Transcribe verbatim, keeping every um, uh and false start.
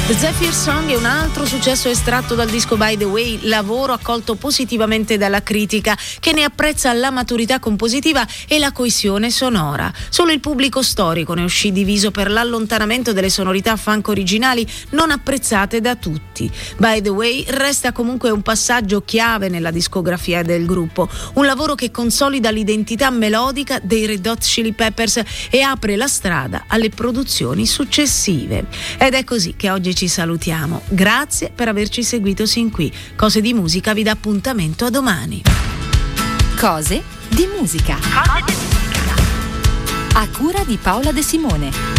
The Zephyr Song è un altro successo estratto dal disco By the Way, lavoro accolto positivamente dalla critica, che ne apprezza la maturità compositiva e la coesione sonora. Solo il pubblico storico ne uscì diviso per l'allontanamento delle sonorità funk originali non apprezzate da tutti. By the Way resta comunque un passaggio chiave nella discografia del gruppo, un lavoro che consolida l'identità melodica dei Red Hot Chili Peppers e apre la strada alle produzioni successive. Ed è così che oggi ci salutiamo. Grazie per averci seguito sin qui. Cose di musica vi dà appuntamento a domani. Cose di musica. Cose di musica. A cura di Paola De Simone.